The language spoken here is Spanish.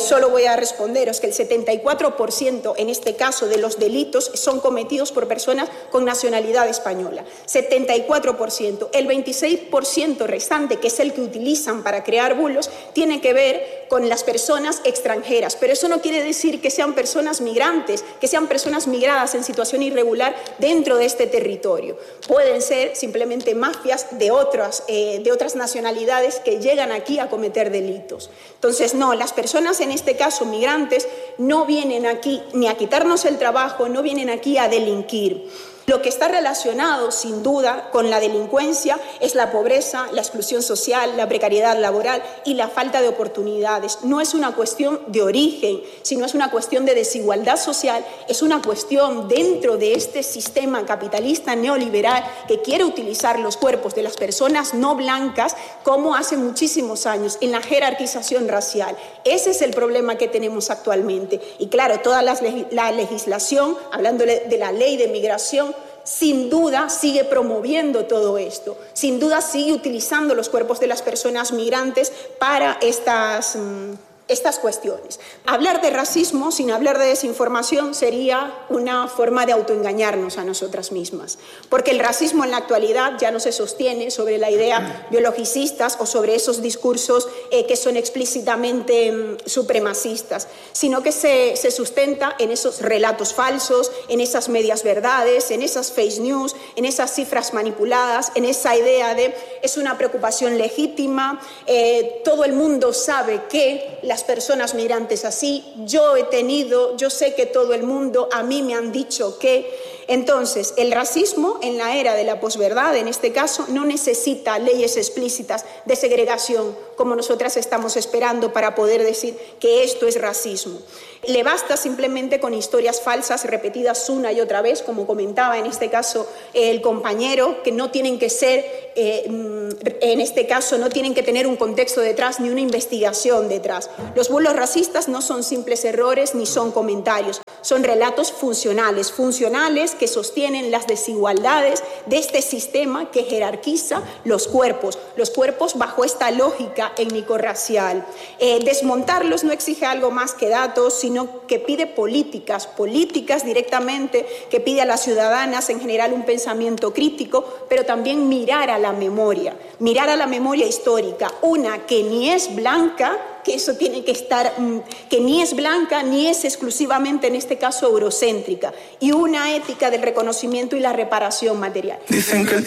solo voy a responderos que el 74% en este caso de los delitos son cometidos por personas con nacionalidad española. 74%. El 26% restante, que es el que utilizan para crear bulos, tiene que ver con las personas extranjeras. Pero eso no quiere decir que sean personas migrantes, que sean personas migradas en situación irregular dentro de este territorio. Pueden ser simplemente mafias de otras nacionalidades que llegan aquí a cometer delitos. Entonces, no, las personas en este caso migrantes no vienen aquí ni a quitarnos el trabajo, no vienen aquí a delinquir. Lo que está relacionado, sin duda, con la delincuencia es la pobreza, la exclusión social, la precariedad laboral y la falta de oportunidades. No es una cuestión de origen, sino es una cuestión de desigualdad social, es una cuestión dentro de este sistema capitalista neoliberal que quiere utilizar los cuerpos de las personas no blancas como hace muchísimos años en la jerarquización racial. Ese es el problema que tenemos actualmente. Y claro, toda la legislación, hablando de la ley de migración, sin duda sigue promoviendo todo esto, sin duda sigue utilizando los cuerpos de las personas migrantes para estas cuestiones. Hablar de racismo sin hablar de desinformación sería una forma de autoengañarnos a nosotras mismas, porque el racismo en la actualidad ya no se sostiene sobre la idea biologicistas o sobre esos discursos que son explícitamente supremacistas, sino que se sustenta en esos relatos falsos, en esas medias verdades, en esas fake news, en esas cifras manipuladas, en esa idea de es una preocupación legítima, todo el mundo sabe que las personas migrantes así, yo sé que todo el mundo, a mí me han dicho que... Entonces, el racismo en la era de la posverdad, en este caso, no necesita leyes explícitas de segregación, como nosotras estamos esperando para poder decir que esto es racismo. Le basta simplemente con historias falsas repetidas una y otra vez, como comentaba en este caso el compañero, que no tienen que ser, en este caso, no tienen que tener un contexto detrás ni una investigación detrás. Los bulos racistas no son simples errores ni son comentarios, son relatos funcionales que sostienen las desigualdades de este sistema que jerarquiza los cuerpos bajo esta lógica étnico-racial. Desmontarlos no exige algo más que datos, sino que pide políticas directamente, que pide a las ciudadanas en general un pensamiento crítico, pero también mirar a la memoria histórica, una que ni es blanca, que eso tiene que estar, que ni es blanca ni es exclusivamente en este caso eurocéntrica, y una ética del reconocimiento y la reparación material.